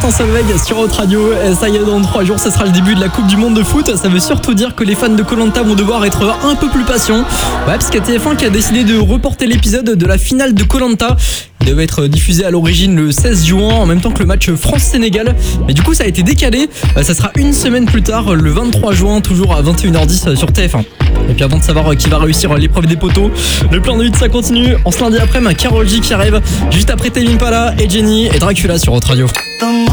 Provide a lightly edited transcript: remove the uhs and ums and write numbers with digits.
Vincent Solveig sur Haute Radio. Et ça y est, dans 3 jours, ce sera le début de la Coupe du Monde de foot. Ça veut surtout dire que les fans de Koh-Lanta vont devoir être un peu plus patients. Ouais, parce qu'il y a TF1 qui a décidé de reporter l'épisode de la finale de Koh-Lanta. Il devait être diffusé à l'origine le 16 juin, en même temps que le match France-Sénégal. Mais du coup, ça a été décalé. Ça sera une semaine plus tard, le 23 juin, toujours à 21h10 sur TF1. Et puis avant de savoir qui va réussir l'épreuve des poteaux, le plan de 8, ça continue. En ce lundi après-midi, Karol G qui arrive juste après Tame Impala et Jenny et Dracula sur Haute Radio.